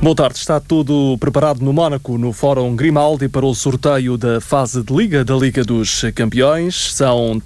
Boa tarde. Está tudo preparado no Mónaco, no Fórum Grimaldi, para o sorteio da fase de Liga, da Liga dos Campeões. São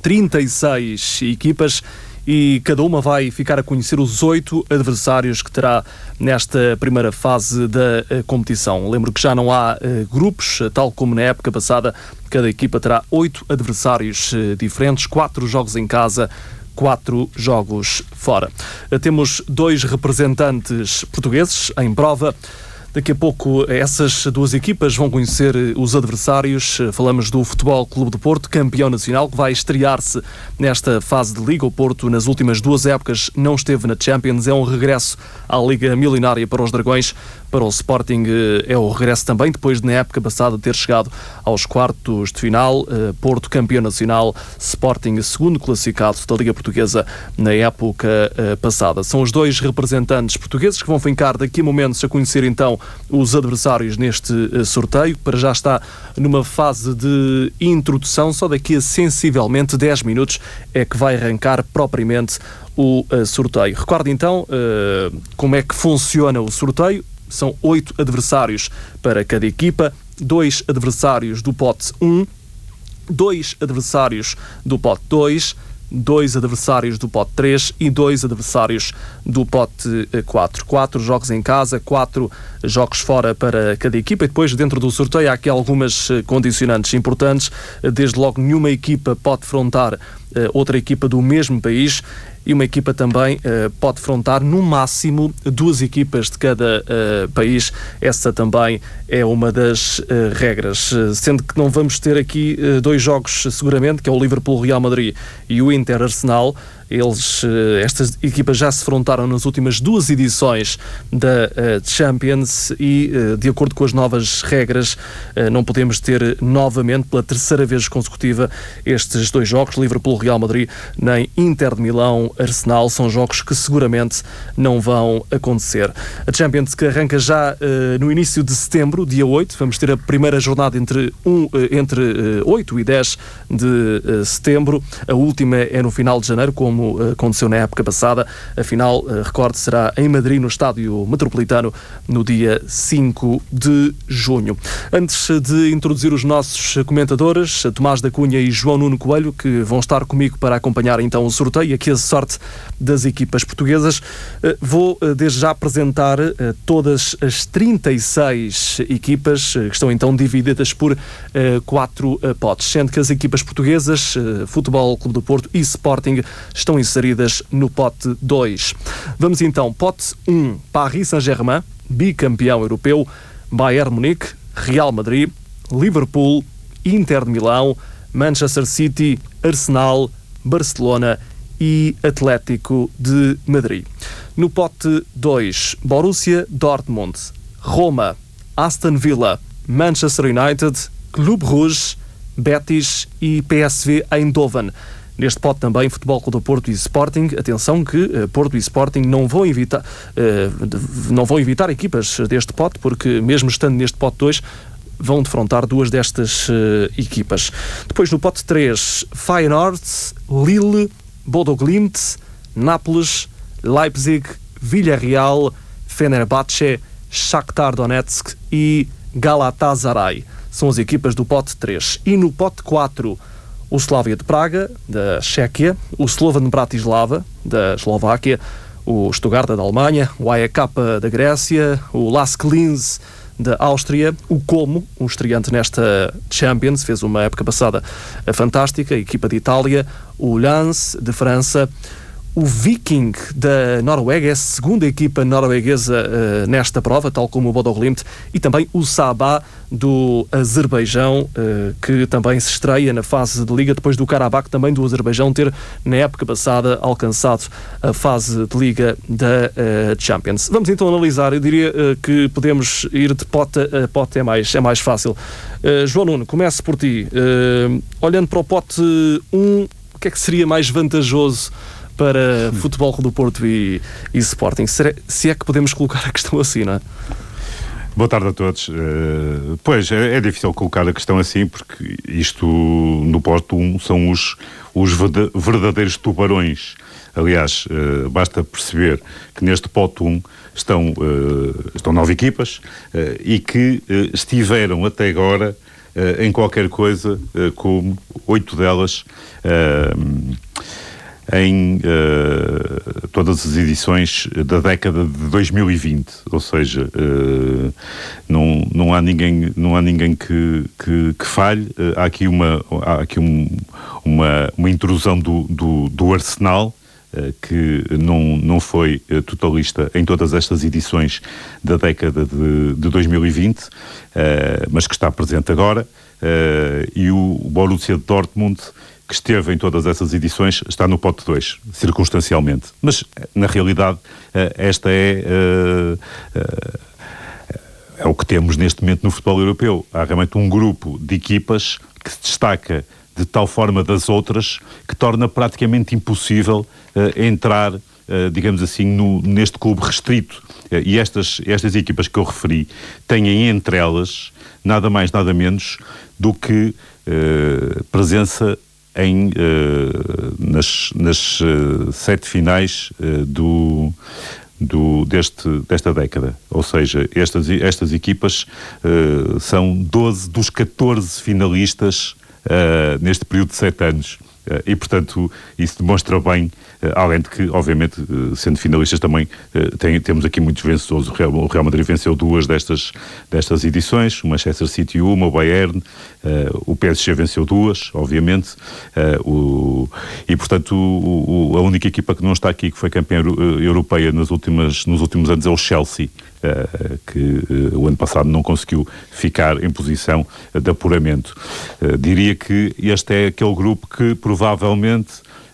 36 equipas e cada uma vai ficar a conhecer os 8 adversários que terá nesta primeira fase da competição. Lembro que já não há grupos, tal como na época passada. Cada equipa terá 8 adversários diferentes, 4 jogos em casa, 4 jogos fora. Temos 2 representantes portugueses em prova. Daqui a pouco essas 2 equipas vão conhecer os adversários. Falamos do Futebol Clube do Porto, campeão nacional, que vai estrear-se nesta fase de Liga. O Porto, nas últimas 2 épocas, não esteve na Champions. É um regresso à Liga Milionária para os Dragões. Para o Sporting é o regresso também, depois de na época passada ter chegado aos quartos de final. Porto, campeão nacional, Sporting, segundo classificado da Liga Portuguesa na época passada. São os 2 representantes portugueses que vão fincar daqui a momentos a conhecer então os adversários neste sorteio. Para já está numa fase de introdução, só daqui a sensivelmente 10 minutos é que vai arrancar propriamente o sorteio. Recorde então como é que funciona o sorteio. São 8 adversários para cada equipa, 2 adversários do pote 1, 2 adversários do pote 2, 2 adversários do pote 3 e 2 adversários do pote 4. 4 jogos em casa, 4 jogos fora para cada equipa. E depois, dentro do sorteio, há aqui algumas condicionantes importantes. Desde logo, nenhuma equipa pode defrontar outra equipa do mesmo país. E uma equipa também pode defrontar no máximo 2 equipas de cada país. Essa também é uma das regras. Sendo que não vamos ter aqui 2 jogos seguramente, que é o Liverpool-Real Madrid e o Inter-Arsenal. Estas equipas já se defrontaram nas últimas 2 edições da Champions e, de acordo com as novas regras, não podemos ter novamente, pela 3ª vez consecutiva, estes 2 jogos, Liverpool-Real Madrid, nem Inter de Milão-Arsenal. São jogos que seguramente não vão acontecer. A Champions, que arranca já no início de setembro, dia 8, vamos ter a primeira jornada entre 8 e 10 de setembro. A última é no final de janeiro, como aconteceu na época passada. A final, recorde, será em Madrid, no Estádio Metropolitano, no dia 5 de junho. Antes de introduzir os nossos comentadores, Tomás da Cunha e João Nuno Coelho, que vão estar comigo para acompanhar então o sorteio, aqui a sorte das equipas portuguesas, vou desde já apresentar todas as 36 equipas, que estão então divididas por 4 potes, sendo que as equipas portuguesas, Futebol Clube do Porto e Sporting, estão inseridas no pote 2. Vamos então, pote 1, Paris Saint-Germain, bicampeão europeu, Bayern Munique, Real Madrid, Liverpool, Inter de Milão, Manchester City, Arsenal, Barcelona e Atlético de Madrid. No pote 2, Borussia Dortmund, Roma, Aston Villa, Manchester United, Clube Rouge, Betis e PSV Eindhoven. Neste pote também Futebol Clube do Porto e Sporting. Atenção que Porto e Sporting não vão evitar equipas deste pote, porque mesmo estando neste pote 2, vão defrontar 2 destas equipas. Depois no pote 3, Feyenoord, Lille, Bodo Glimt, Nápoles, Leipzig, Villarreal, Fenerbahçe, Shakhtar Donetsk e Galatasaray. São as equipas do pote 3. E no pote 4, o Slavia de Praga, da Chequia, o Slovan Bratislava, da Eslováquia, o Stuttgart, da Alemanha, o AEK da Grécia, o Lask Linz, da Áustria, o Como, um estreante nesta Champions, fez uma época passada fantástica, a equipa de Itália, o Lens, de França, o Viking da Noruega, é a segunda equipa norueguesa nesta prova, tal como o Bodo Glimt, e também o Sabah do Azerbaijão, que também se estreia na fase de Liga, depois do Karabakh, também do Azerbaijão, ter na época passada alcançado a fase de Liga da Champions. Vamos então analisar. Eu diria que podemos ir de pote a pote, é mais fácil. João Nuno, começo por ti. Olhando para o pote 1, o que é que seria mais vantajoso para Futebol Clube do Porto e Sporting? Se é que podemos colocar a questão assim, não é? Boa tarde a todos. Pois, é difícil colocar a questão assim, porque isto no posto 1 são os verdadeiros tubarões Aliás, basta perceber que neste pote 1 estão 9 equipas e que estiveram até agora em qualquer coisa como 8 delas em todas as edições da década de 2020, ou seja, não há ninguém que falhe. Há aqui uma intrusão do Arsenal, que não foi totalista em todas estas edições da década de 2020, mas que está presente agora, e o Borussia Dortmund, que esteve em todas essas edições, está no pote 2, circunstancialmente. Mas, na realidade, esta é o que temos neste momento no futebol europeu. Há realmente um grupo de equipas que se destaca de tal forma das outras que torna praticamente impossível entrar, digamos assim, neste clube restrito. E estas equipas que eu referi têm entre elas nada mais, nada menos do que presença nas 7 finais desta década. Ou seja, estas equipas são 12 dos 14 finalistas neste período de 7 anos. E, portanto, isso demonstra bem, além de que, obviamente, sendo finalistas também, temos aqui muitos vencedores. O Real Madrid venceu 2 destas edições, o Manchester City uma, o Bayern, o PSG venceu 2, obviamente, e, portanto, a única equipa que não está aqui, que foi campeã europeia nos últimos anos, é o Chelsea, que o ano passado não conseguiu ficar em posição de apuramento. Diria que este é aquele grupo que provavelmente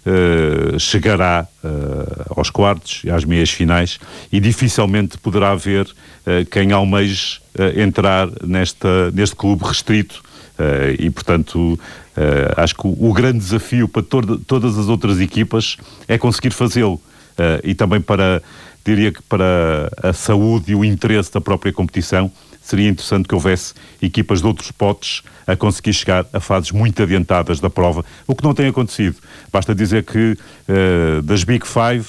chegará aos quartos e às meias finais, e dificilmente poderá haver quem almeje entrar neste clube restrito. E, portanto, acho que o grande desafio para todas as outras equipas é conseguir fazê-lo, e também diria que para a saúde e o interesse da própria competição seria interessante que houvesse equipas de outros potes a conseguir chegar a fases muito adiantadas da prova, o que não tem acontecido. Basta dizer que das Big Five,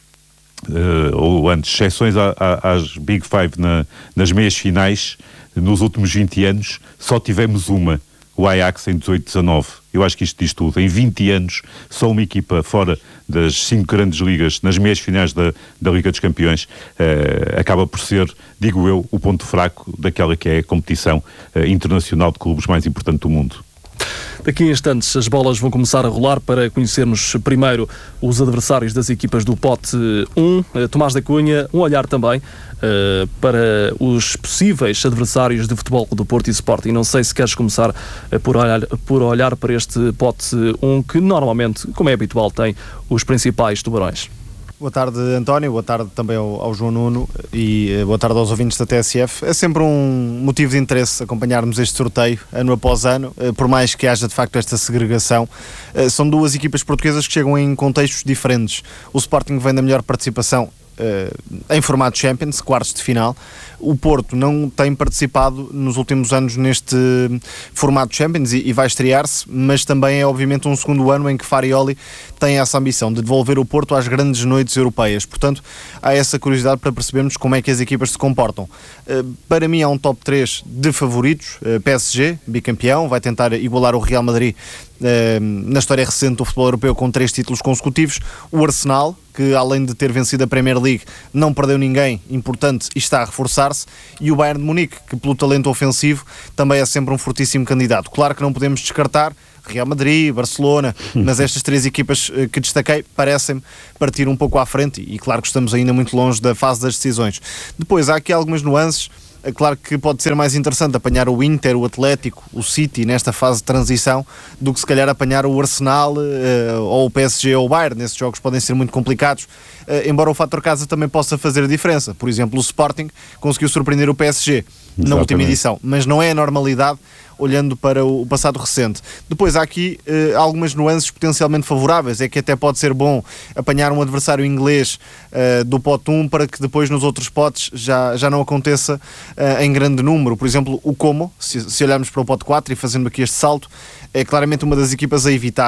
ou antes, exceções às Big Five nas meias finais, nos últimos 20 anos, só tivemos uma, o Ajax em 18-19. Eu acho que isto diz tudo. Em 20 anos, só uma equipa fora das 5 grandes ligas, nas meias finais da Liga dos Campeões, acaba por ser, digo eu, o ponto fraco daquela que é a competição internacional de clubes mais importante do mundo. Daqui a instantes as bolas vão começar a rolar para conhecermos primeiro os adversários das equipas do pote 1. Tomás da Cunha, um olhar também para os possíveis adversários de Futebol do Porto e Sporting. Não sei se queres começar por olhar para este pote 1, que normalmente, como é habitual, tem os principais tubarões. Boa tarde, António, boa tarde também ao João Nuno e boa tarde aos ouvintes da TSF. É sempre um motivo de interesse acompanharmos este sorteio ano após ano, por mais que haja de facto esta segregação. São 2 equipas portuguesas que chegam em contextos diferentes. O Sporting vem da melhor participação em formato Champions, quartos de final. O Porto não tem participado nos últimos anos neste formato Champions e vai estrear-se, mas também é obviamente um segundo ano em que Farioli tem essa ambição de devolver o Porto às grandes noites europeias. Portanto, há essa curiosidade para percebermos como é que as equipas se comportam. Para mim há um top 3 de favoritos. PSG, bicampeão, vai tentar igualar o Real Madrid na história recente do futebol europeu com 3 títulos consecutivos. O Arsenal, que além de ter vencido a Premier League não perdeu ninguém importante e está a reforçar-se, e o Bayern de Munique, que pelo talento ofensivo também é sempre um fortíssimo candidato. Claro que não podemos descartar Real Madrid, Barcelona, mas estas 3 equipas que destaquei parecem-me partir um pouco à frente, e claro que estamos ainda muito longe da fase das decisões. Depois há aqui algumas nuances. É claro que pode ser mais interessante apanhar o Inter, o Atlético, o City nesta fase de transição do que se calhar apanhar o Arsenal ou o PSG ou o Bayern. Nesses jogos podem ser muito complicados, embora o fator casa também possa fazer a diferença. Por exemplo, o Sporting conseguiu surpreender o PSG na última edição, mas não é a normalidade olhando para o passado recente. Depois há aqui algumas nuances potencialmente favoráveis. É que até pode ser bom apanhar um adversário inglês do pote 1 para que depois nos outros potes já não aconteça em grande número. Por exemplo, o Como, se olharmos para o pote 4 e fazendo aqui este salto, é claramente uma das equipas a evitar.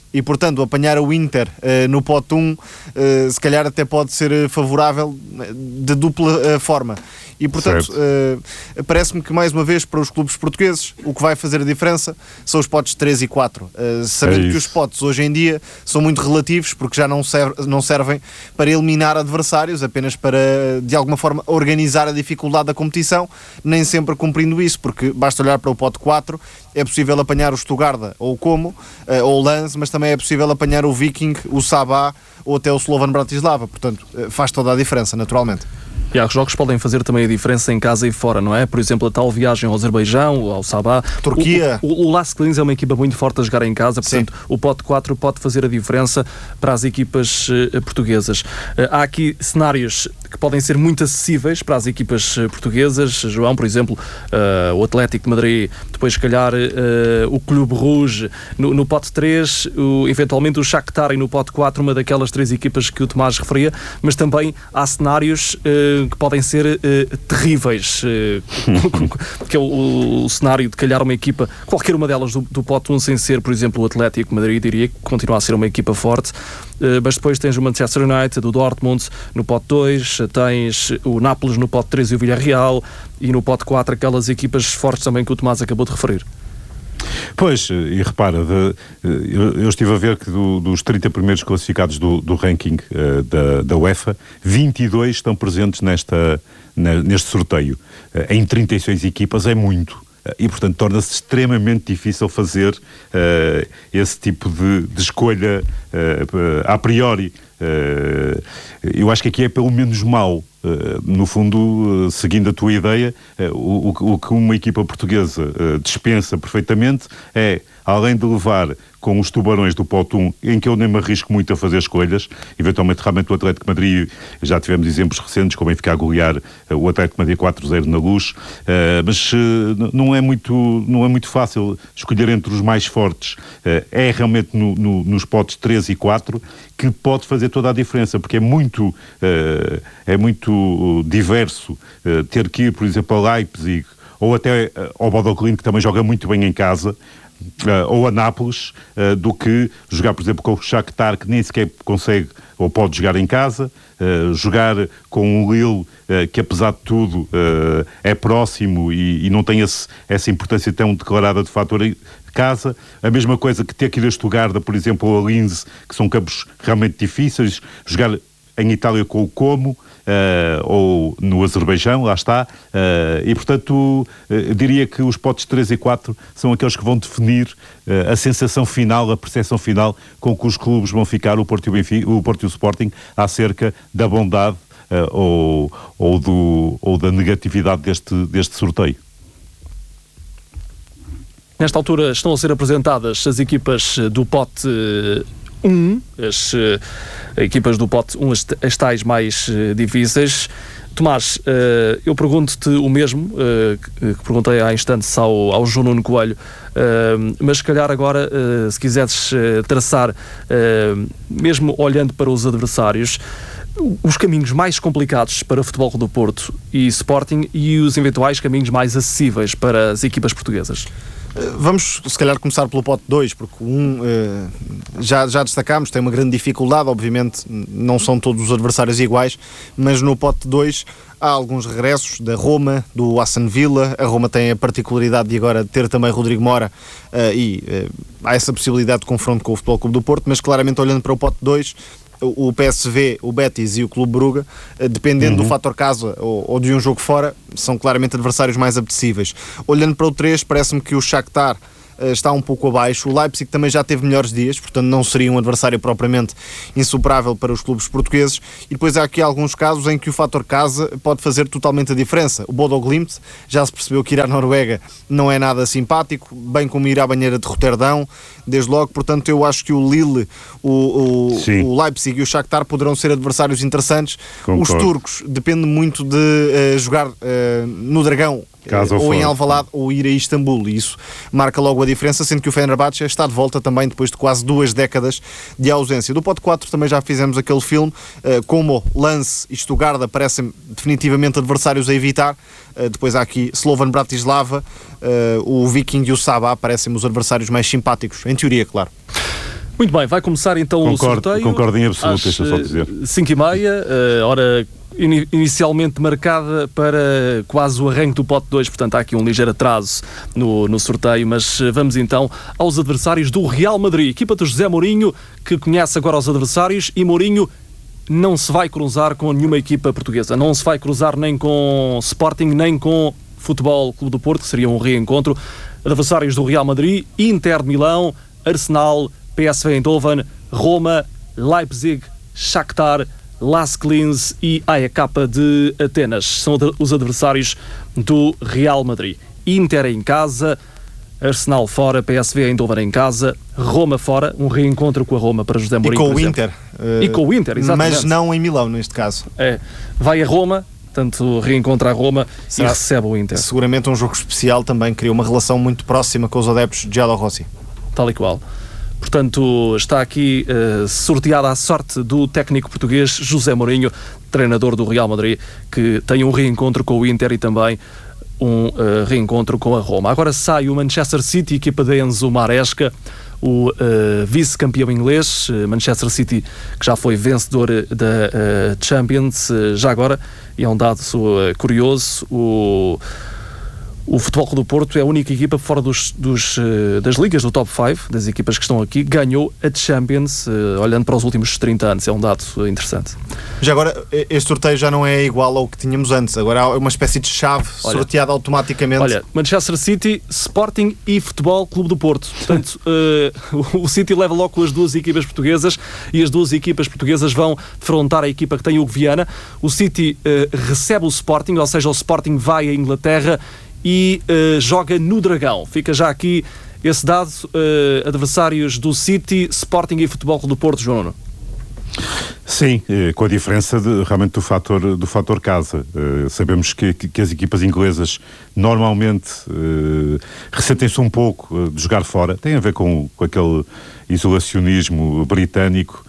e portanto apanhar o Inter no pote 1 se calhar até pode ser favorável de dupla forma. E portanto parece-me que mais uma vez para os clubes portugueses o que vai fazer a diferença são os potes 3 e 4, sabendo que os potes hoje em dia são muito relativos porque já não servem para eliminar adversários, apenas para de alguma forma organizar a dificuldade da competição, nem sempre cumprindo isso, porque basta olhar para o pote 4, é possível apanhar o Stuttgart ou o Como ou o Lens, mas também é possível apanhar o Viking, o Sabah ou até o Slovan Bratislava, portanto faz toda a diferença naturalmente. E há jogos que podem fazer também a diferença em casa e fora, não é? Por exemplo, a tal viagem ao Azerbaijão, ao Sabah. Turquia. O Lask Linz é uma equipa muito forte a jogar em casa, portanto, o pote 4 pode fazer a diferença para as equipas portuguesas. Há aqui cenários que podem ser muito acessíveis para as equipas portuguesas. João, por exemplo, o Atlético de Madrid, depois, se calhar, o Clube Rouge. No pote 3, eventualmente o Shakhtar, e no pote 4, uma daquelas 3 equipas que o Tomás referia, mas também há cenários que podem ser terríveis, que é o cenário de calhar uma equipa, qualquer uma delas do pote 1, sem ser, por exemplo, o Atlético de Madrid, diria que continua a ser uma equipa forte, mas depois tens o Manchester United, o Dortmund no pote 2, tens o Nápoles no pote 3 e o Villarreal, e no pote 4 aquelas equipas fortes também que o Tomás acabou de referir. Pois, e repara, eu estive a ver que dos 30 primeiros classificados do ranking da UEFA, 22 estão presentes neste sorteio. Em 36 equipas é muito. E, portanto, torna-se extremamente difícil fazer esse tipo de escolha a priori. Eu acho que aqui é pelo menos mau. No fundo, seguindo a tua ideia, o que uma equipa portuguesa dispensa perfeitamente é, além de levar com os tubarões do pote 1, em que eu nem me arrisco muito a fazer escolhas, eventualmente realmente o Atlético de Madrid, já tivemos exemplos recentes, como em ficar a golear o Atlético de Madrid 4-0 na Luz, mas não é muito fácil escolher entre os mais fortes. É realmente nos potes 3 e 4 que pode fazer toda a diferença, porque é muito diverso ter que ir, por exemplo, a Leipzig ou até ao Bodo Glimt, que também joga muito bem em casa, ou a Nápoles, do que jogar, por exemplo, com o Shakhtar, que nem sequer consegue ou pode jogar em casa, jogar com o Lille, que apesar de tudo é próximo e não tem essa importância tão declarada de fator casa. A mesma coisa que ter que ir a Stuttgart, por exemplo, ou a Linz, que são campos realmente difíceis, jogar em Itália com o Como, ou no Azerbaijão, lá está, e portanto diria que os potes 3 e 4 são aqueles que vão definir a sensação final, a percepção final com que os clubes vão ficar, o Porto e o Benfica, o Porto e o Sporting, acerca da bondade ou da negatividade deste sorteio. Nesta altura estão a ser apresentadas as equipas do pote 1, as equipas do pote 1, as tais mais difíceis. Tomás, eu pergunto-te o mesmo que perguntei há instantes ao João Nuno Coelho, mas se calhar agora, se quiseres traçar, mesmo olhando para os adversários, os caminhos mais complicados para o Futebol Clube do Porto e Sporting e os eventuais caminhos mais acessíveis para as equipas portuguesas. Vamos, se calhar, começar pelo pote 2, porque o 1 já destacámos, tem uma grande dificuldade, obviamente não são todos os adversários iguais, mas no pote 2 há alguns regressos da Roma, do Aston Villa. A Roma tem a particularidade de agora ter também Rodrigo Mora e há essa possibilidade de confronto com o Futebol Clube do Porto, mas claramente olhando para o pote 2, o PSV, o Betis e o Clube Brugge, dependendo do fator casa ou de um jogo fora, são claramente adversários mais apetecíveis. Olhando para o 3, parece-me que o Shakhtar está um pouco abaixo. O Leipzig também já teve melhores dias, portanto não seria um adversário propriamente insuperável para os clubes portugueses. E depois há aqui alguns casos em que o fator casa pode fazer totalmente a diferença. O Bodo Glimt, já se percebeu que ir à Noruega não é nada simpático, bem como ir à banheira de Roterdão, desde logo. Portanto, eu acho que o Lille, o Leipzig e o Shakhtar poderão ser adversários interessantes. Concordo. Os turcos depende muito de jogar no Dragão, ou em Alvalade, ou ir a Istambul, e isso marca logo a diferença, sendo que o Fenerbahçe está de volta também depois de quase 2 décadas de ausência. Do pote 4 também já fizemos aquele filme, como Lens e Stuttgart parecem definitivamente adversários a evitar. Depois há aqui Slovan Bratislava, o Viking e o Sabah parecem os adversários mais simpáticos, em teoria, claro. Muito bem, vai começar então o sorteio. Concordo em absoluto, deixa só dizer. 5h30, hora inicialmente marcada para quase o arranque do pote 2, portanto há aqui um ligeiro atraso no sorteio, mas vamos então aos adversários do Real Madrid, equipa do José Mourinho, que conhece agora os adversários, e Mourinho não se vai cruzar com nenhuma equipa portuguesa, não se vai cruzar nem com Sporting, nem com Futebol Clube do Porto, que seria um reencontro. Adversários do Real Madrid: Inter de Milão, Arsenal, PSV Eindhoven, Roma, Leipzig, Shakhtar, Las Clins e AEK de Atenas. São os adversários do Real Madrid. Inter em casa, Arsenal fora, PSV Eindhoven em casa, Roma fora, um reencontro com a Roma para José Mourinho. E com o Inter. E com o Inter, exatamente. Mas não em Milão, neste caso. Vai a Roma, portanto reencontra a Roma e recebe o Inter. Seguramente um jogo especial também, criou uma relação muito próxima com os adeptos de Gianluigi Rossi. Tal e qual. Portanto, está aqui sorteada a sorte do técnico português José Mourinho, treinador do Real Madrid, que tem um reencontro com o Inter e também um reencontro com a Roma. Agora sai o Manchester City, equipa de Enzo Maresca, o vice-campeão inglês. Manchester City, que já foi vencedor da Champions, já agora, e é um dado curioso, o Futebol Clube do Porto é a única equipa fora das ligas do top 5, das equipas que estão aqui, ganhou a Champions, olhando para os últimos 30 anos. É um dado interessante. Já agora, este sorteio já não é igual ao que tínhamos antes. Agora há uma espécie de chave sorteada automaticamente. Olha, Manchester City, Sporting e Futebol Clube do Porto. Portanto, o City leva logo com as duas equipas portuguesas, e as duas equipas portuguesas vão defrontar a equipa que tem o Viana. O City recebe o Sporting, ou seja, o Sporting vai à Inglaterra e joga no Dragão. Fica já aqui esse dado. Adversários do City, Sporting e Futebol Clube do Porto, João Nuno. Sim, com a diferença realmente do fator casa. Sabemos que as equipas inglesas normalmente ressentem-se um pouco de jogar fora. Tem a ver com aquele isolacionismo britânico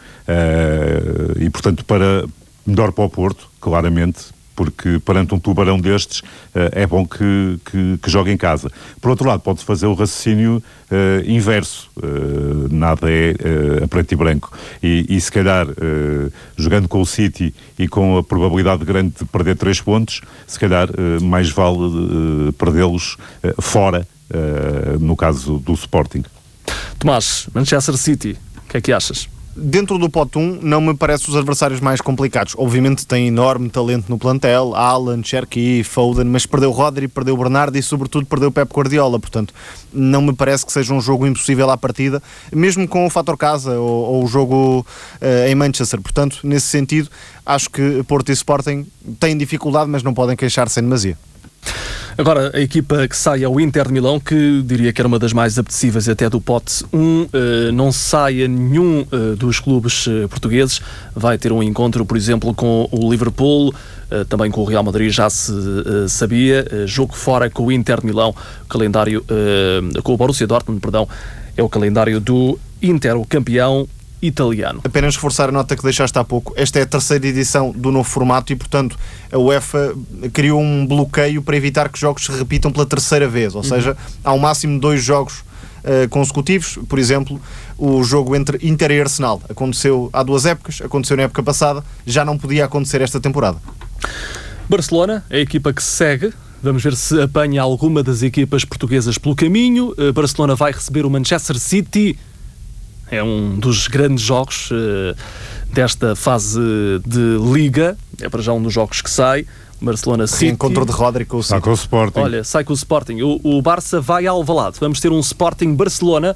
e, portanto, melhor para o Porto, claramente, porque perante um tubarão destes é bom que jogue em casa. Por outro lado, pode-se fazer o raciocínio inverso. Nada é a preto e branco. E se calhar, jogando com o City e com a probabilidade grande de perder 3 pontos, se calhar mais vale perdê-los fora, no caso do Sporting. Tomás, Manchester City, o que é que achas? Dentro do pote 1 não me parece os adversários mais complicados. Obviamente tem enorme talento no plantel, Haaland, Cherki, Foden, mas perdeu Rodri, perdeu Bernardo e sobretudo perdeu Pep Guardiola. Portanto, não me parece que seja um jogo impossível à partida, mesmo com o fator casa ou o jogo em Manchester. Portanto, nesse sentido, acho que Porto e Sporting têm dificuldade, mas não podem queixar-se em demasia. Agora, a equipa que sai é o Inter de Milão, que diria que era uma das mais apetecíveis até do pote 1. Não sai a nenhum dos clubes portugueses. Vai ter um encontro, por exemplo, com o Liverpool, também com o Real Madrid, já se sabia. Jogo fora com o Inter de Milão, calendário com o Borussia Dortmund, perdão, é o calendário do Inter, o campeão italiano. Apenas reforçar a nota que deixaste há pouco. Esta é a 3ª edição do novo formato e, portanto, a UEFA criou um bloqueio para evitar que jogos se repitam pela 3ª vez. Ou seja, há um máximo de 2 jogos consecutivos. Por exemplo, o jogo entre Inter e Arsenal aconteceu há 2 épocas, aconteceu na época passada, já não podia acontecer esta temporada. Barcelona, a equipa que segue. Vamos ver se apanha alguma das equipas portuguesas pelo caminho. Barcelona vai receber o Manchester City. É um dos grandes jogos desta fase de Liga. É para já um dos jogos que sai. Barcelona City. Encontro de Rodri com o City. Sai com o Sporting. Olha, sai com o Sporting. O Barça vai ao Alvalade. Vamos ter um Sporting-Barcelona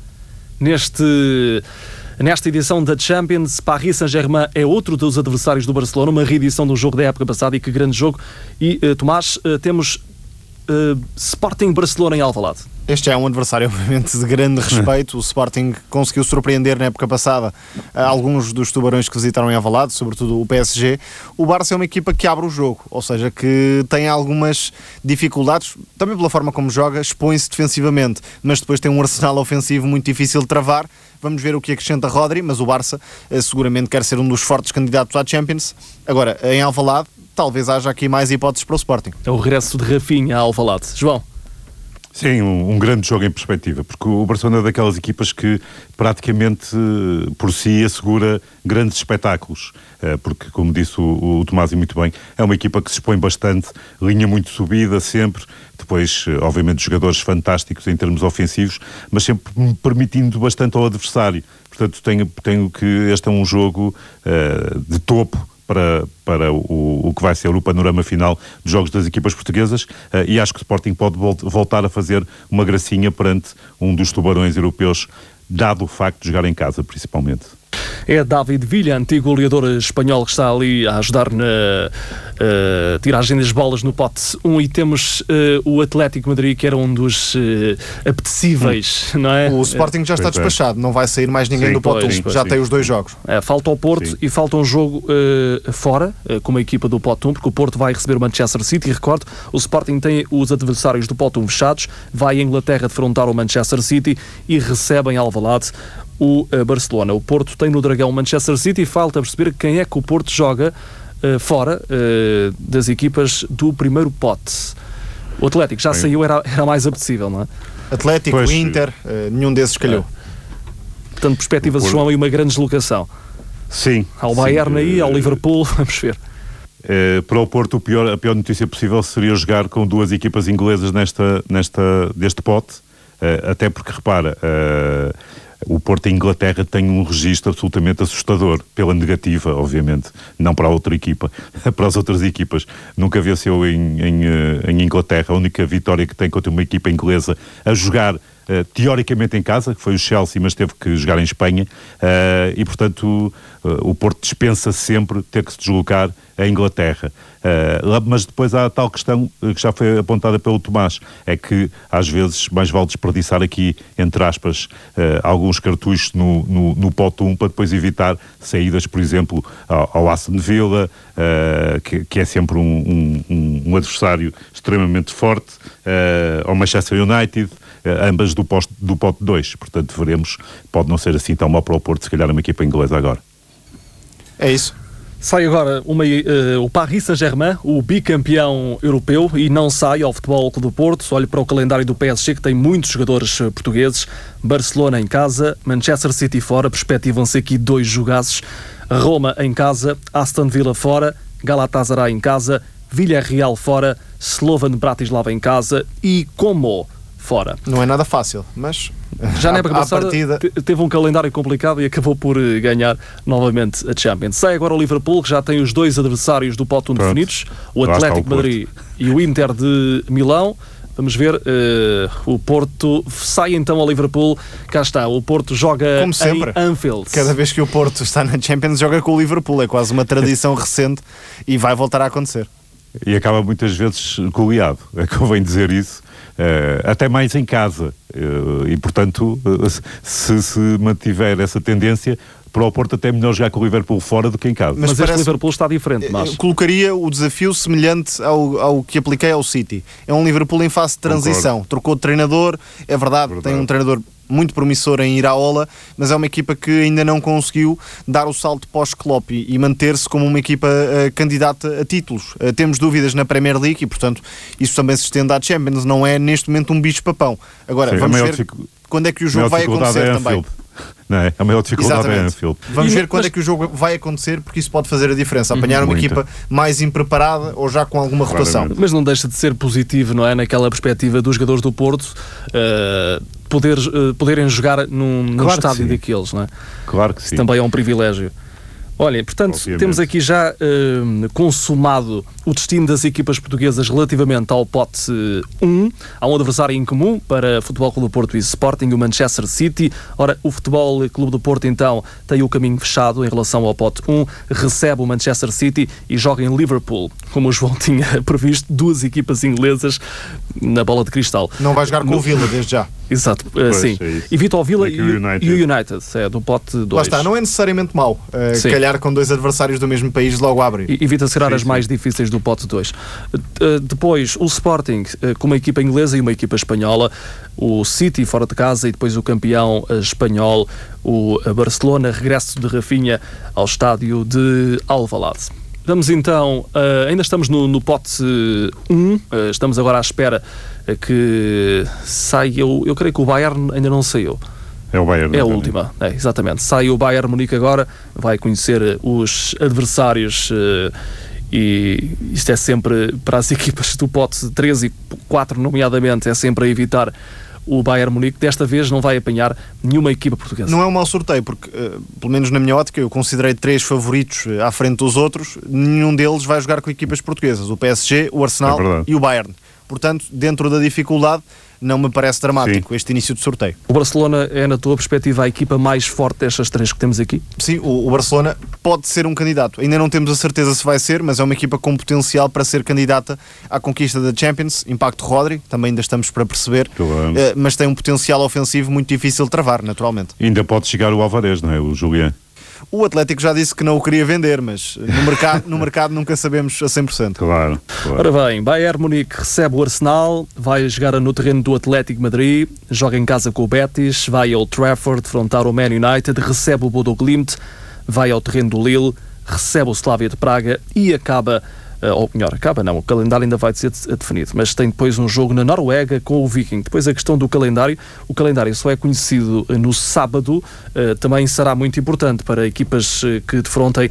nesta edição da Champions. Paris Saint-Germain é outro dos adversários do Barcelona. Uma reedição do jogo da época passada, e que grande jogo. E, Tomás, temos Sporting-Barcelona em Alvalade. Este é um adversário, obviamente, de grande respeito. O Sporting conseguiu surpreender na época passada alguns dos tubarões que visitaram em Alvalade, sobretudo o PSG. O Barça é uma equipa que abre o jogo, ou seja, que tem algumas dificuldades, também pela forma como joga, expõe-se defensivamente, mas depois tem um arsenal ofensivo muito difícil de travar. Vamos ver o que acrescenta Rodri, mas o Barça seguramente quer ser um dos fortes candidatos à Champions. Agora, em Alvalade, talvez haja aqui mais hipóteses para o Sporting. É o regresso de Rafinha a Alvalade. João? Sim, um grande jogo em perspectiva, porque o Barcelona é daquelas equipas que praticamente por si assegura grandes espetáculos, porque, como disse o Tomás e muito bem, é uma equipa que se expõe bastante, linha muito subida sempre, depois, obviamente, jogadores fantásticos em termos ofensivos, mas sempre permitindo bastante ao adversário. Portanto, tenho que este é um jogo de topo para o que vai ser o panorama final dos jogos das equipas portuguesas, e acho que o Sporting pode voltar a fazer uma gracinha perante um dos tubarões europeus, dado o facto de jogar em casa, principalmente. É David Villa, antigo goleador espanhol, que está ali a ajudar na tiragem das bolas no pote 1, e temos o Atlético Madrid, que era um dos apetecíveis, não é? O Sporting já está despachado, não vai sair mais ninguém do pote 1, já tem os 2 jogos. Falta o Porto e falta um jogo fora, com a equipa do pote 1, porque o Porto vai receber o Manchester City, e recordo, o Sporting tem os adversários do pote 1 fechados, vai à Inglaterra defrontar o Manchester City e recebe em Alvalade o Barcelona. O Porto tem no Dragão o Manchester City, e falta perceber quem é que o Porto joga fora das equipas do primeiro pote. O Atlético já saiu, era mais apetecível, não é? Atlético, pois, Inter, nenhum desses calhou. Portanto, perspectivas, João, e uma grande deslocação. Sim. Ao Bayern aí, ao Liverpool, vamos ver. Para o Porto, a pior notícia possível seria jogar com 2 equipas inglesas deste pote, até porque, repara, o Porto em Inglaterra tem um registro absolutamente assustador, pela negativa, obviamente, não para a outra equipa, para as outras equipas. Nunca venceu em Inglaterra. A única vitória que tem contra uma equipa inglesa a jogar teoricamente em casa, que foi o Chelsea, mas teve que jogar em Espanha, e portanto o Porto dispensa sempre ter que se deslocar à Inglaterra. Mas depois há a tal questão que já foi apontada pelo Tomás, é que às vezes mais vale desperdiçar aqui, entre aspas, alguns cartuchos no pote 1 para depois evitar saídas, por exemplo, ao Aston Villa, que é sempre um adversário extremamente forte, ao Manchester United, ambas do pote 2. Portanto, veremos, pode não ser assim tão mal para o Porto, se calhar uma equipa inglesa agora. É isso. Sai agora o Paris Saint-Germain, o bicampeão europeu, e não sai ao Futebol Clube do Porto. Olhe para o calendário do PSG, que tem muitos jogadores portugueses. Barcelona em casa, Manchester City fora, perspectivam-se aqui 2 jogaços. Roma em casa, Aston Villa fora, Galatasaray em casa, Villarreal fora, Slovan Bratislava em casa e Como fora. Não é nada fácil, mas já na época passada teve um calendário complicado e acabou por ganhar novamente a Champions. Sai agora o Liverpool, que já tem os 2 adversários do pote 1 definidos, o Atlético de Madrid e o Inter de Milão. Vamos ver, o Porto sai então ao Liverpool. Cá está, o Porto joga como sempre, em Anfield. Cada vez que o Porto está na Champions joga com o Liverpool, é quase uma tradição recente e vai voltar a acontecer. E acaba muitas vezes goleado, convém dizer isso. Até mais em casa, e portanto se mantiver essa tendência, para o Porto até é melhor jogar com o Liverpool fora do que em casa. Mas este Liverpool está diferente, mas colocaria o desafio semelhante ao que apliquei ao City. É um Liverpool em fase de transição. Concordo. Trocou de treinador, é verdade, tem um treinador muito promissor em Iraola, mas é uma equipa que ainda não conseguiu dar o salto pós-Klopp e manter-se como uma equipa candidata a títulos. Temos dúvidas na Premier League e, portanto, isso também se estende à Champions. Não é, neste momento, um bicho-papão. Agora, sim, vamos ver quando é que o jogo vai acontecer também. Não é? A maior dificuldade é Anfield. Vamos ver quando é que o jogo vai acontecer, porque isso pode fazer a diferença. Apanhar uma equipa mais impreparada ou já com alguma rotação. Mas não deixa de ser positivo, não é? Naquela perspectiva dos jogadores do Porto poderem jogar num estádio daqueles, não é? Claro que sim. Isso também é um privilégio. Olha, portanto, obviamente, temos aqui já consumado o destino das equipas portuguesas relativamente ao pote 1. Há um adversário em comum para Futebol Clube do Porto e Sporting, o Manchester City. Ora, o Futebol Clube do Porto, então, tem o caminho fechado em relação ao pote 1, recebe o Manchester City e joga em Liverpool. Como o João tinha previsto, 2 equipas inglesas na bola de cristal. Não vai jogar com o Villa, desde já. Exato, sim. Evita o Villa e o United, do pote 2. Lá está, não é necessariamente mau. Calhar com 2 adversários do mesmo país logo abre. Evita tirar as mais difíceis do pote 2. Depois, o Sporting com uma equipa inglesa e uma equipa espanhola. O City fora de casa e depois o campeão espanhol, o Barcelona, regresso de Rafinha ao estádio de Alvalade. Vamos então, ainda estamos no pote 1, estamos agora à espera que saia, eu creio que o Bayern ainda não saiu. É o Bayern. É a última, exatamente. Sai o Bayern Munique agora, vai conhecer os adversários e isto é sempre para as equipas do pote 3 e 4, nomeadamente, é sempre a evitar o Bayern Munique. Desta vez não vai apanhar nenhuma equipa portuguesa. Não é um mau sorteio, porque, pelo menos na minha ótica, eu considerei 3 favoritos à frente dos outros, nenhum deles vai jogar com equipas portuguesas, o PSG, o Arsenal e o Bayern. Portanto, dentro da dificuldade, não me parece dramático este início de sorteio. O Barcelona é, na tua perspectiva, a equipa mais forte destas 3 que temos aqui? Sim, o Barcelona pode ser um candidato. Ainda não temos a certeza se vai ser, mas é uma equipa com potencial para ser candidata à conquista da Champions. Impacto Rodri, também ainda estamos para perceber, mas tem um potencial ofensivo muito difícil de travar, naturalmente. E ainda pode chegar o Alvarez, não é? O Julián. O Atlético já disse que não o queria vender, mas no mercado nunca sabemos a 100%. Claro. Ora bem, Bayern Munique recebe o Arsenal, vai jogar no terreno do Atlético Madrid, joga em casa com o Betis, vai ao Trafford defrontar o Man United, recebe o Bodo Glimt, vai ao terreno do Lille, recebe o Slavia de Praga e acaba, ou melhor, o calendário ainda vai ser definido, mas tem depois um jogo na Noruega com o Viking. Depois a questão do calendário, o calendário só é conhecido no sábado, também será muito importante para equipas que defrontem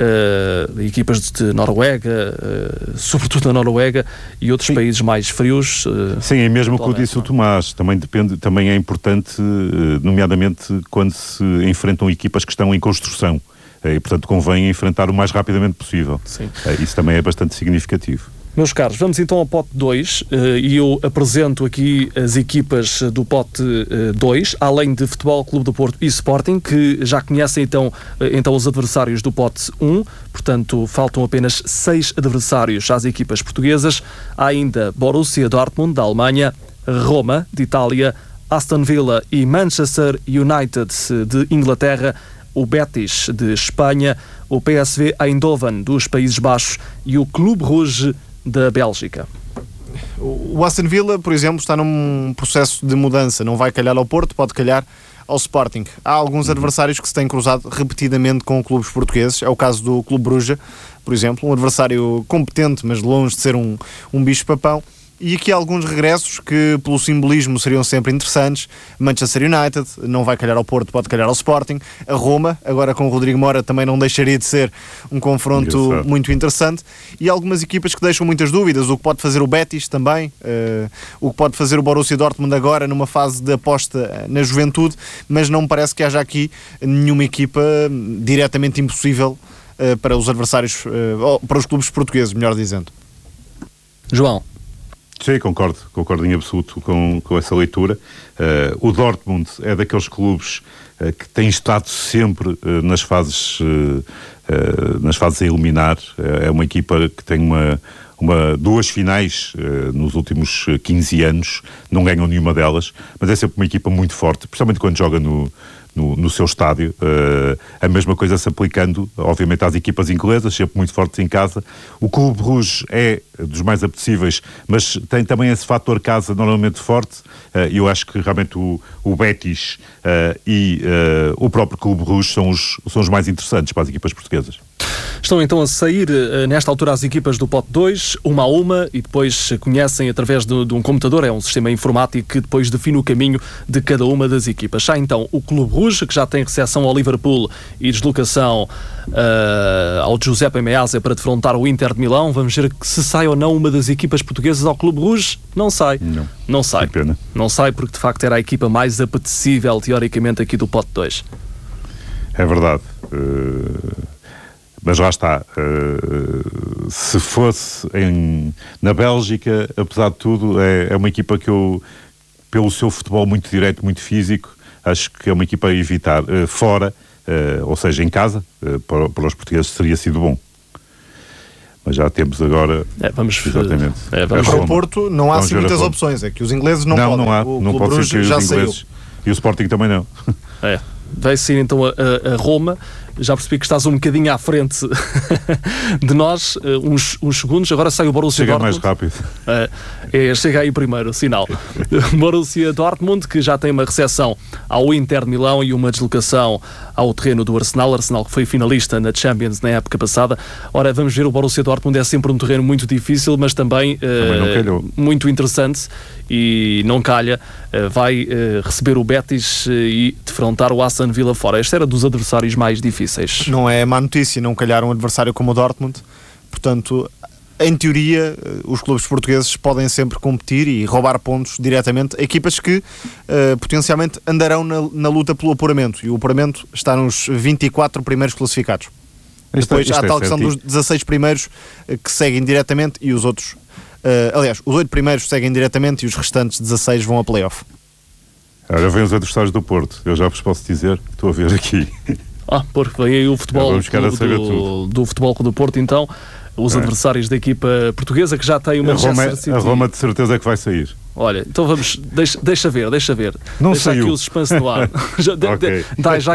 equipas de Noruega, sobretudo a Noruega e outros países mais frios. Sim, é mesmo o que eu disse o Tomás, também é importante, nomeadamente quando se enfrentam equipas que estão em construção. E, portanto, convém enfrentar o mais rapidamente possível. Sim. Isso também é bastante significativo. Meus caros, vamos então ao pote 2 e eu apresento aqui as equipas do pote 2, além de Futebol Clube do Porto e Sporting, que já conhecem então os adversários do pote 1, portanto faltam apenas 6 adversários às equipas portuguesas. Há ainda Borussia Dortmund, da Alemanha, Roma, de Itália, Aston Villa e Manchester United, de Inglaterra, o Betis, de Espanha, o PSV Eindhoven, dos Países Baixos e o Clube Rouge, da Bélgica. O Aston Villa, por exemplo, está num processo de mudança. Não vai calhar ao Porto, pode calhar ao Sporting. Há alguns adversários que se têm cruzado repetidamente com clubes portugueses. É o caso do Clube Bruges, por exemplo, um adversário competente, mas longe de ser um bicho-papão. E aqui há alguns regressos que, pelo simbolismo, seriam sempre interessantes. Manchester United, não vai calhar ao Porto, pode calhar ao Sporting. A Roma, agora com o Rodrigo Moura, também não deixaria de ser um confronto muito interessante. E algumas equipas que deixam muitas dúvidas. O que pode fazer o Betis também, o que pode fazer o Borussia Dortmund agora, numa fase de aposta na juventude, mas não me parece que haja aqui nenhuma equipa diretamente impossível para os adversários, para os clubes portugueses, melhor dizendo. João. Sim, concordo em absoluto com essa leitura. O Dortmund é daqueles clubes que tem estado sempre nas fases a eliminar. É uma equipa que tem duas finais nos últimos 15 anos, não ganham nenhuma delas, mas é sempre uma equipa muito forte, principalmente quando joga no seu estádio. A mesma coisa se aplicando, obviamente, às equipas inglesas, sempre muito fortes em casa. O Clube Rouge é dos mais apetecíveis, mas tem também esse fator casa normalmente forte. Eu acho que realmente o Betis e o próprio Clube Rouge são os mais interessantes para as equipas portuguesas. Estão então a sair, nesta altura, as equipas do pote 2, uma a uma, e depois conhecem através de um computador, é um sistema informático que depois define o caminho de cada uma das equipas. Há então o Clube Rouge, que já tem recepção ao Liverpool e deslocação ao Giuseppe Meazza para defrontar o Inter de Milão. Vamos ver se sai ou não uma das equipas portuguesas ao Clube Rouge. Não sai. Não sai. Que pena. Não sai porque de facto era a equipa mais apetecível, teoricamente, aqui do pote 2. É verdade. Mas lá está, se fosse na Bélgica, apesar de tudo, é uma equipa que eu, pelo seu futebol muito direto, muito físico, acho que é uma equipa a evitar. Fora, ou seja, em casa, para os portugueses teria sido bom. Mas já temos agora... exatamente. Para o Porto não há assim muitas opções, é que os ingleses não podem. Não há, não pode ser que os ingleses... E o Sporting também não. Vai sair então a Roma, já percebi que estás um bocadinho à frente de nós, uns segundos. Agora sai o Borussia Dortmund. Chega mais rápido. Chega aí primeiro, sinal. Borussia Dortmund, que já tem uma recepção ao Inter de Milão e uma deslocação ao terreno do Arsenal. Arsenal que foi finalista na Champions na época passada. Ora, vamos ver, o Borussia Dortmund é sempre um terreno muito difícil, mas também muito interessante, e não calha. Vai receber o Betis e defrontar o Aston Villa fora. Este era dos adversários mais difíceis. Não é má notícia não calhar um adversário como o Dortmund. Portanto, em teoria, os clubes portugueses podem sempre competir e roubar pontos diretamente a equipas que potencialmente andarão na luta pelo apuramento, e o apuramento está nos 24 primeiros classificados. Depois há a tal questão dos 16 primeiros que seguem diretamente, e os outros, aliás, os 8 primeiros seguem diretamente e os restantes 16 vão a play-off. Agora vem os adversários do Porto, eu já vos posso dizer, estou a ver aqui. Porque vem aí o futebol do Futebol Clube do Porto, então, os adversários da equipa portuguesa, que já tem uma Manchester City. A Roma de certeza que vai sair. Olha, então vamos, deixa ver. Não deixa saiu. Aqui o suspense no ar. Okay. Dá já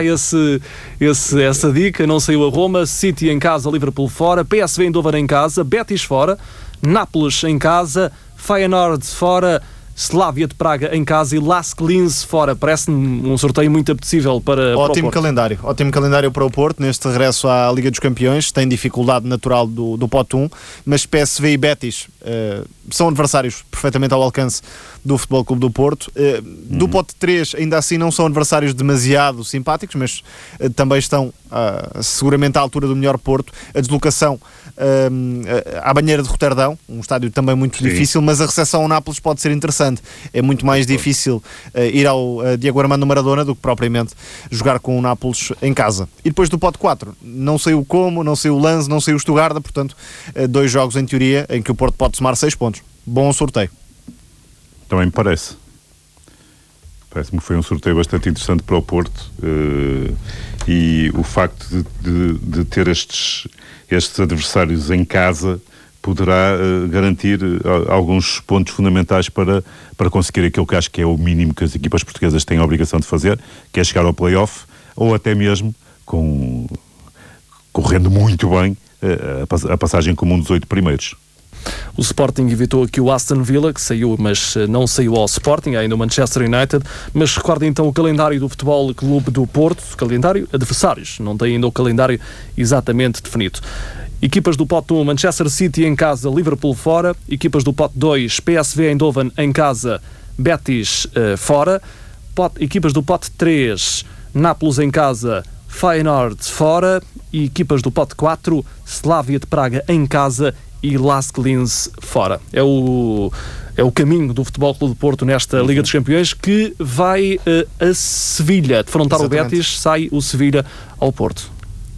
essa dica. Não saiu a Roma. City em casa, Liverpool fora, PSV Eindhoven em casa, Betis fora, Nápoles em casa, Feyenoord fora, Slavia de Praga em casa e Lask Linz fora. Parece-me um sorteio muito apetecível para o Porto. Ótimo calendário para o Porto neste regresso à Liga dos Campeões. Tem dificuldade natural do pote 1, mas PSV e Betis são adversários perfeitamente ao alcance do Futebol Clube do Porto. Do pote 3, ainda assim, não são adversários demasiado simpáticos, mas também estão seguramente à altura do melhor Porto. A deslocação à Banheira de Roterdão, um estádio também muito difícil, mas a recepção ao Nápoles pode ser interessante. É muito mais difícil ir ao Diego Armando Maradona do que propriamente jogar com o Nápoles em casa. E depois do pote 4, não sei o Como, não sei o Lanz, não sei o Stuttgart, portanto, 2 jogos em teoria em que o Porto pode somar 6 pontos. Bom sorteio. Também me parece. Parece-me que foi um sorteio bastante interessante para o Porto, e o facto de ter estes adversários em casa poderá garantir alguns pontos fundamentais para conseguir aquilo que acho que é o mínimo que as equipas portuguesas têm a obrigação de fazer, que é chegar ao play-off, ou até mesmo correndo muito bem a passagem como um dos 8 primeiros. O Sporting evitou aqui o Aston Villa, que saiu, mas não saiu ao Sporting, ainda o Manchester United. Mas recorda então o calendário do Futebol Clube do Porto, calendário adversários, não tem ainda o calendário exatamente definido. Equipas do pote 1, Manchester City em casa, Liverpool fora. Equipas do pote 2, PSV Eindhoven em casa, Betis fora. Equipas do pote 3, Nápoles em casa, Feyenoord fora. E equipas do pote 4, Slavia de Praga em casa e Lask Linz fora. É o caminho do Futebol Clube do Porto nesta Liga dos Campeões, que vai a Sevilha defrontar o Betis. Sai o Sevilha ao Porto.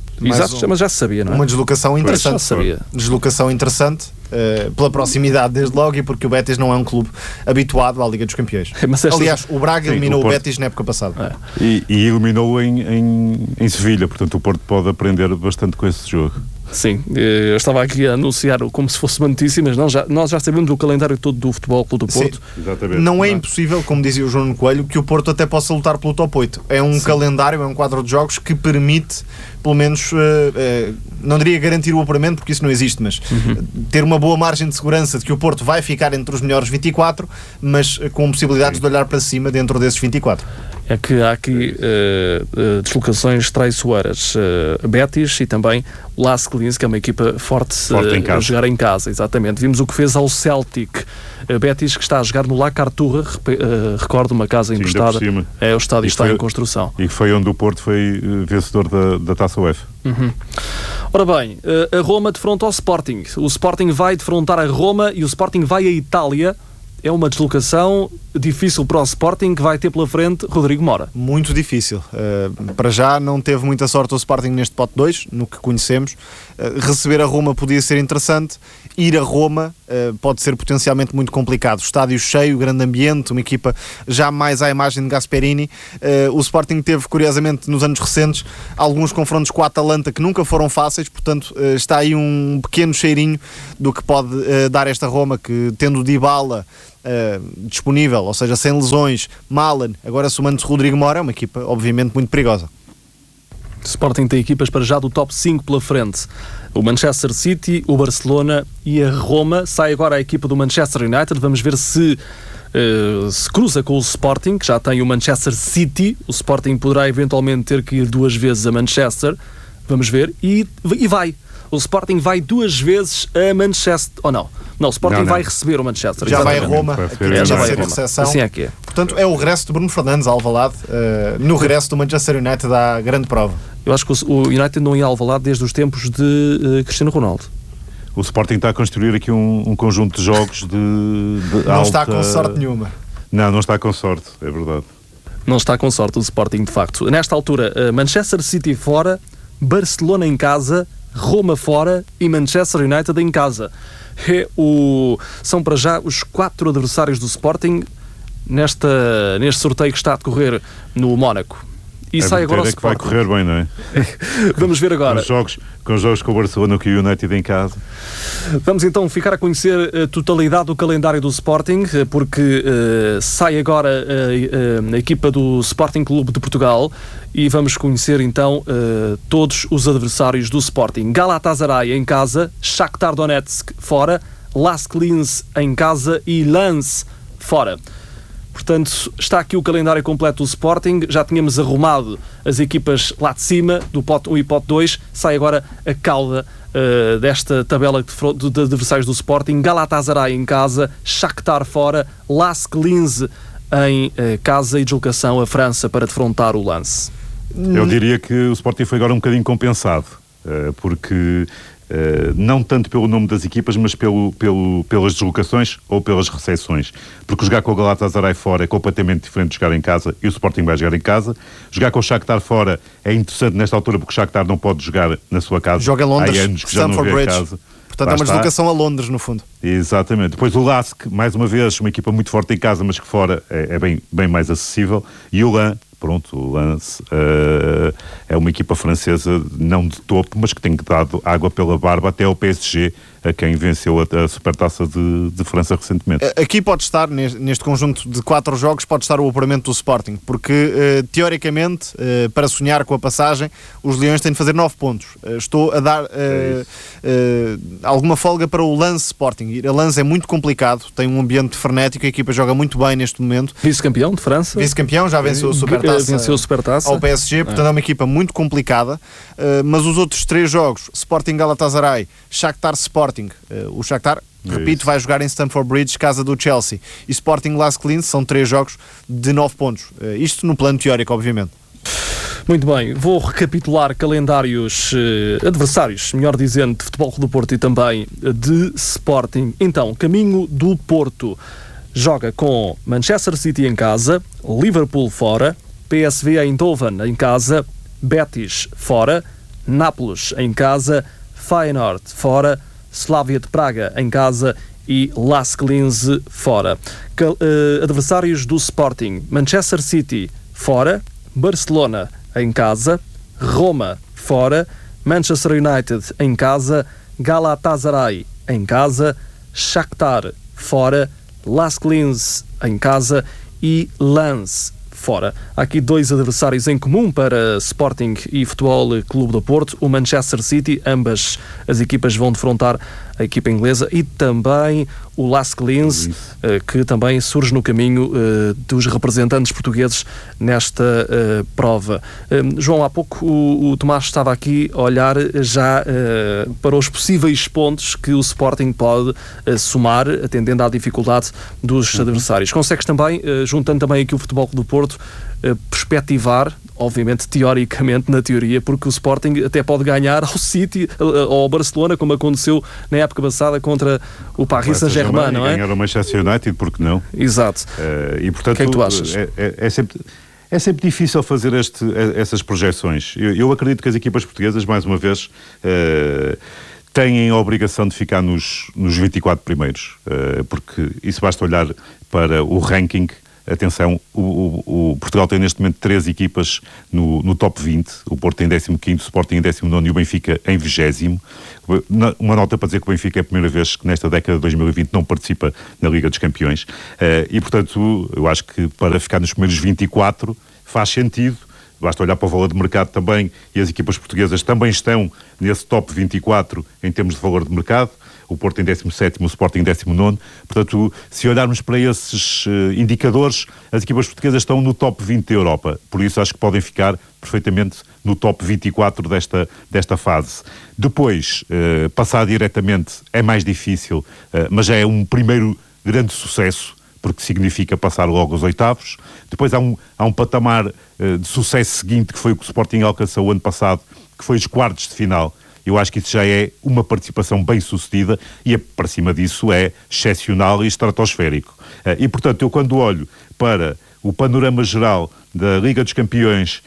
Mas já se sabia, não é? Uma deslocação interessante. Já sabia. Deslocação interessante, pela proximidade desde logo, e porque o Betis não é um clube habituado à Liga dos Campeões. Aliás, o Braga eliminou o Betis na época passada. E eliminou em Sevilha, portanto o Porto pode aprender bastante com esse jogo. Sim, eu estava aqui a anunciar como se fosse uma notícia, mas nós já sabemos o calendário todo do Futebol Clube do Porto. Sim, exatamente. Não é impossível, como dizia o João Coelho, que o Porto até possa lutar pelo top 8. É um calendário, é um quadro de jogos que permite, pelo menos, não diria garantir o apuramento, porque isso não existe, mas ter uma boa margem de segurança de que o Porto vai ficar entre os melhores 24, mas com possibilidades de olhar para cima dentro desses 24. É que há aqui deslocações traiçoeiras. Betis e também o Lask Linz, que é uma equipa forte a jogar em casa. Exatamente. Vimos o que fez ao Celtic. Betis, que está a jogar no La Carturra, recordo, uma casa emprestada. O estádio está em construção. E foi onde o Porto foi vencedor da Taça UEFA. Ora bem, a Roma defronta ao Sporting. O Sporting vai defrontar a Roma e o Sporting vai à Itália. É uma deslocação difícil para o Sporting, que vai ter pela frente Rodrigo Mora. Muito difícil. Para já não teve muita sorte o Sporting neste pote 2, no que conhecemos. Receber a Roma podia ser interessante. Ir a Roma pode ser potencialmente muito complicado. Estádio cheio, grande ambiente, uma equipa já mais à imagem de Gasperini. O Sporting teve, curiosamente, nos anos recentes, alguns confrontos com a Atalanta que nunca foram fáceis, portanto está aí um pequeno cheirinho do que pode dar esta Roma, que tendo Dybala disponível, ou seja, sem lesões, Malen, agora somando-se Rodrigo Mora, é uma equipa obviamente muito perigosa. Sporting tem equipas para já do top 5 pela frente. O Manchester City, o Barcelona e a Roma. Sai agora a equipa do Manchester United. Vamos ver se cruza com o Sporting, que já tem o Manchester City. O Sporting poderá eventualmente ter que ir 2 vezes a Manchester. Vamos ver. E vai. O Sporting vai 2 vezes a Manchester. Ou não? Não, o Sporting vai receber o Manchester. Já vai a Roma. Já vai a Roma. Assim é que é. Portanto, é o regresso de Bruno Fernandes a Alvalade. No regresso do Manchester United à grande prova. Eu acho que o United não ia a Alvalade desde os tempos de Cristiano Ronaldo. O Sporting está a construir aqui um conjunto de jogos de não alta... está com sorte nenhuma. Não está com sorte, é verdade. Não está com sorte o Sporting, de facto. Nesta altura, Manchester City fora, Barcelona em casa, Roma fora e Manchester United em casa. São para já os 4 adversários do Sporting neste sorteio que está a decorrer no Mónaco. E sai agora o Sporting. Vai correr bem, não é? Vamos ver agora. Com os jogos com o Barcelona e o United em casa. Vamos então ficar a conhecer a totalidade do calendário do Sporting, porque sai agora a equipa do Sporting Clube de Portugal e vamos conhecer então todos os adversários do Sporting. Galatasaray em casa, Shakhtar Donetsk fora, Lask Linz em casa e Lens fora. Portanto, está aqui o calendário completo do Sporting. Já tínhamos arrumado as equipas lá de cima, do pote 1 e pote 2. Sai agora a cauda desta tabela de adversários do Sporting. Galatasaray em casa, Shakhtar fora, Lask Linz em casa e deslocação a França para defrontar o Lens. Eu diria que o Sporting foi agora um bocadinho compensado, porque... não tanto pelo nome das equipas, mas pelas deslocações ou pelas recepções. Porque jogar com o Galatasaray fora é completamente diferente de jogar em casa, e o Sporting vai jogar em casa. Jogar com o Shakhtar fora é interessante nesta altura, porque o Shakhtar não pode jogar na sua casa. Joga em Londres, há anos que já não vê a casa. Portanto, é uma deslocação a Londres, no fundo. Exatamente. Depois o Lask, mais uma vez, uma equipa muito forte em casa, mas que fora é bem mais acessível. E o Lens, o Lens é uma equipa francesa não de topo, mas que tem dado água pela barba até ao PSG, a quem venceu a Supertaça de França recentemente. Aqui pode estar, neste conjunto de 4 jogos, pode estar o apuramento do Sporting, porque teoricamente, para sonhar com a passagem, os Leões têm de fazer 9 pontos. Estou a dar alguma folga para o Lens Sporting. Ir a Lens é muito complicado, tem um ambiente frenético, a equipa joga muito bem neste momento. Vice-campeão de França. Vice-campeão, já venceu a Supertaça ao PSG, portanto é uma equipa muito complicada, mas os outros 3 jogos, Sporting Galatasaray, Shakhtar Sporting, o Shakhtar, repito, vai jogar em Stamford Bridge, casa do Chelsea, e Sporting Lask Linz, são 3 jogos de 9 pontos. Isto no plano teórico, obviamente. Muito bem, vou recapitular calendários adversários, melhor dizendo, de Futebol Clube do Porto e também de Sporting. Então, caminho do Porto. Joga com Manchester City em casa, Liverpool fora, PSV Eindhoven em casa, Betis fora, Nápoles em casa, Feyenoord fora, Slavia de Praga em casa e Lask Linz fora. Adversários do Sporting: Manchester City fora, Barcelona em casa, Roma fora, Manchester United em casa, Galatasaray em casa, Shakhtar fora, Lask Linz em casa e Lens fora. Há aqui 2 adversários em comum para Sporting e Futebol Clube do Porto. O Manchester City, ambas as equipas vão defrontar a equipa inglesa, e também o Lask Linz, que também surge no caminho dos representantes portugueses nesta prova. João, há pouco o Tomás estava aqui a olhar já para os possíveis pontos que o Sporting pode somar, atendendo à dificuldade dos adversários. Consegues também, juntando também aqui o Futebol Clube do Porto, perspectivar, obviamente teoricamente, na teoria, porque o Sporting até pode ganhar ao City ou ao Barcelona, como aconteceu na época passada contra o Paris Saint-Germain, não é? Ganhar o Manchester United, porque não? Exato. E portanto, o que é que tu achas? É sempre difícil fazer essas projeções. Eu acredito que as equipas portuguesas, mais uma vez, têm a obrigação de ficar nos 24 primeiros, porque isso basta olhar para o ranking. Atenção, o Portugal tem neste momento 3 equipas no top 20, o Porto em 15º, o Sporting em 19º e o Benfica em 20º. Uma nota para dizer que o Benfica é a primeira vez que nesta década de 2020 não participa na Liga dos Campeões. E, portanto, eu acho que para ficar nos primeiros 24 faz sentido basta olhar para o valor de mercado também, e as equipas portuguesas também estão nesse top 24 em termos de valor de mercado, o Porto em 17º, o Sporting em 19º. Portanto, se olharmos para esses indicadores, as equipas portuguesas estão no top 20 da Europa. Por isso acho que podem ficar perfeitamente no top 24 desta fase. Depois, passar diretamente é mais difícil, mas já é um primeiro grande sucesso, porque significa passar logo aos oitavos. Depois há um patamar de sucesso seguinte, que foi o que o Sporting alcançou o ano passado, que foi os quartos de final. Eu acho que isso já é uma participação bem sucedida e, para cima disso, é excepcional e estratosférico. E, portanto, eu quando olho para o panorama geral da Liga dos Campeões,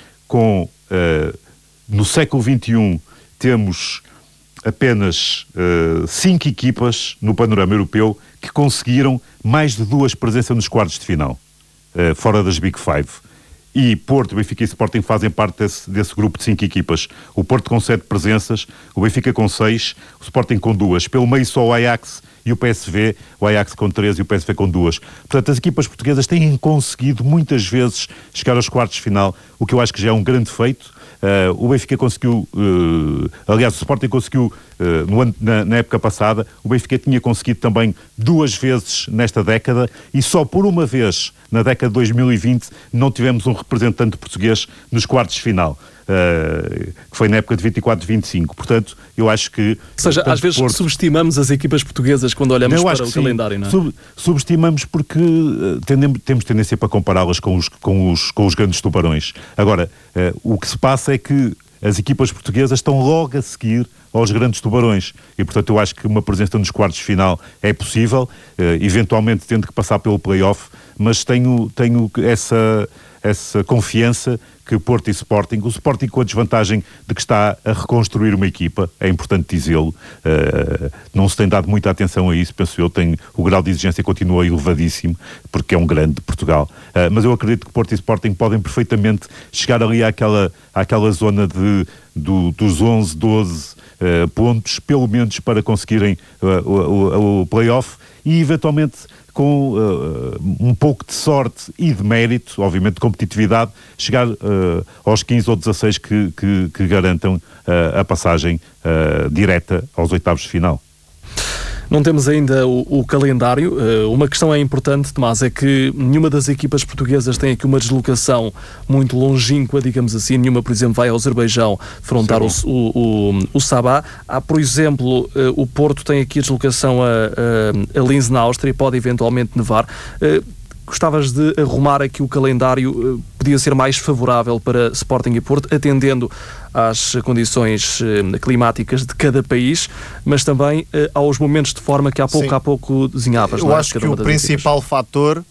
no século XXI temos apenas 5 equipas no panorama europeu que conseguiram mais de 2 presenças nos quartos de final, fora das Big Five. E Porto, Benfica e Sporting fazem parte desse grupo de 5 equipas. O Porto com 7 presenças, o Benfica com 6, o Sporting com 2. Pelo meio só o Ajax e o PSV, o Ajax com 3 e o PSV com 2. Portanto, as equipas portuguesas têm conseguido muitas vezes chegar aos quartos de final, o que eu acho que já é um grande feito. O Benfica conseguiu, aliás, o Sporting conseguiu na época passada, o Benfica tinha conseguido também 2 vezes nesta década e só por uma vez na década de 2020 não tivemos um representante português nos quartos de final, que foi na época de 24-25. Portanto, eu acho que... Ou seja, às vezes subestimamos as equipas portuguesas quando olhamos para o calendário, não é? Subestimamos porque temos tendência para compará-las com os grandes tubarões. Agora, o que se passa é que as equipas portuguesas estão logo a seguir aos grandes tubarões e, portanto, eu acho que uma presença nos quartos de final é possível, eventualmente tendo que passar pelo play-off, mas tenho essa confiança que o Porto e o Sporting com a desvantagem de que está a reconstruir uma equipa, é importante dizê-lo, não se tem dado muita atenção a isso, penso eu, o grau de exigência continua elevadíssimo, porque é um grande de Portugal, mas eu acredito que Porto e Sporting podem perfeitamente chegar ali àquela zona dos 11, 12 pontos, pelo menos para conseguirem o play-off e eventualmente com um pouco de sorte e de mérito, obviamente de competitividade, chegar aos 15 ou 16 que garantam a passagem direta aos oitavos de final. Não temos ainda o calendário. Uma questão é importante, Tomás, é que nenhuma das equipas portuguesas tem aqui uma deslocação muito longínqua, digamos assim. Nenhuma, por exemplo, vai ao Azerbaijão defrontar o Sabah. Há, por exemplo, o Porto tem aqui a deslocação a Linz, na Áustria, e pode eventualmente nevar. Gostavas de arrumar aqui o calendário, podia ser mais favorável para Sporting e Porto, atendendo às condições climáticas de cada país, mas também aos momentos de forma que há pouco desenhavas. Eu acho que o principal fator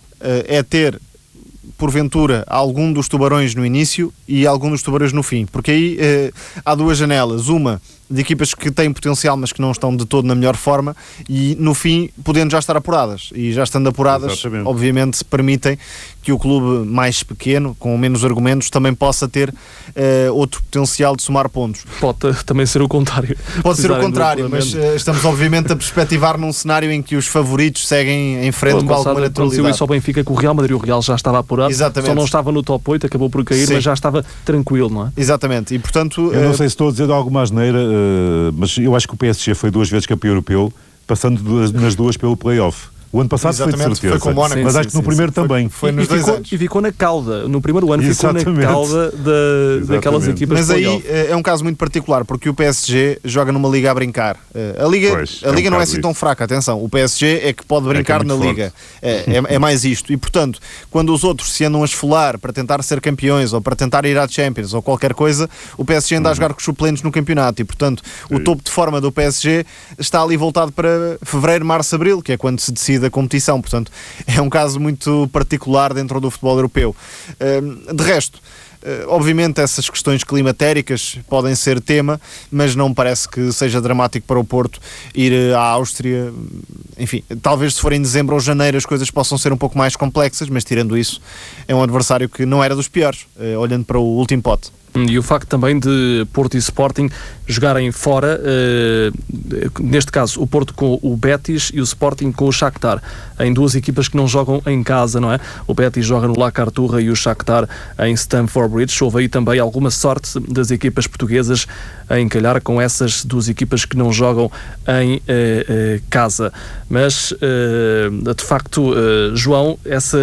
é ter, porventura, algum dos tubarões no início e algum dos tubarões no fim, porque aí há 2 janelas, uma de equipas que têm potencial mas que não estão de todo na melhor forma e no fim podendo já estar apuradas, e já estando apuradas, exatamente, obviamente permitem que o clube mais pequeno, com menos argumentos, também possa ter outro potencial de somar pontos. Pode também ser o contrário. Pode ser o contrário, mas estamos obviamente a perspectivar num cenário em que os favoritos seguem em frente com alguma naturalidade. Aconteceu isso ao Benfica com o Real Madrid, o Real já estava apurado, exatamente, só não estava no top 8, acabou por cair, sim, mas já estava tranquilo, não é? Exatamente, e portanto... Eu não sei se estou a dizer alguma asneira, mas eu acho que o PSG foi 2 vezes campeão europeu, passando nas 2 pelo play-off. O ano passado foi de certeza, foi com o Mónaco, mas acho que no primeiro também. Foi nos 2 anos. E ficou na cauda, no primeiro ano ficou na cauda daquelas equipas. Mas aí é um caso muito particular, porque o PSG joga numa liga a brincar. A liga não é assim tão fraca, atenção. O PSG é que pode brincar na liga. É mais isto. E portanto, quando os outros se andam a esfolar para tentar ser campeões ou para tentar ir à Champions ou qualquer coisa, o PSG anda a jogar com os suplentes no campeonato. E portanto, o topo de forma do PSG está ali voltado para fevereiro, março, abril, que é quando se decide da competição, portanto é um caso muito particular dentro do futebol europeu. De resto, obviamente essas questões climatéricas podem ser tema, mas não me parece que seja dramático para o Porto ir à Áustria. Enfim, talvez se for em dezembro ou janeiro as coisas possam ser um pouco mais complexas, mas tirando isso é um adversário que não era dos piores, olhando para o último pote. E o facto também de Porto e Sporting jogarem fora, neste caso o Porto com o Betis e o Sporting com o Shakhtar, em duas equipas que não jogam em casa, não é? O Betis joga no La Carturra e o Shakhtar em Stamford Bridge. Houve aí também alguma sorte das equipas portuguesas a encalhar com essas duas equipas que não jogam em casa. Mas, de facto, João, essa